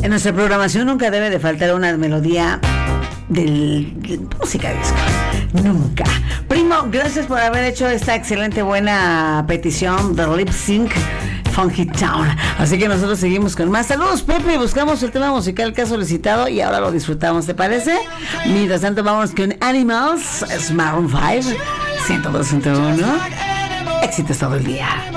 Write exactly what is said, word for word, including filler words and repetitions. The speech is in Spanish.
En nuestra programación nunca debe de faltar una melodía del, de música disco. Nunca. Primo, gracias por haber hecho esta excelente buena petición de Lip Sync Funky Town. Así que nosotros seguimos con más. Saludos, Pepe. Buscamos el tema musical que has solicitado y ahora lo disfrutamos, ¿te parece? Mientras tanto, vamos con Animals, es Maroon cinco, ciento dos punto uno. Éxitos todo el día.